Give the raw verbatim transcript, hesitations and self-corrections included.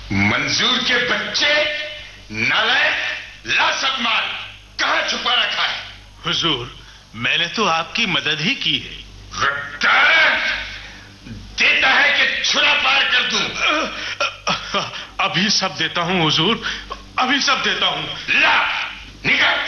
मंजूर के बच्चे, नालायक, ला सब माल कहां छुपा रखा है? हुजूर, मैंने तो आपकी मदद ही की है। देता है कि छुरा पार कर दूं? अभी सब देता हूं हुजूर, अभी सब देता हूं। ला, निकाल।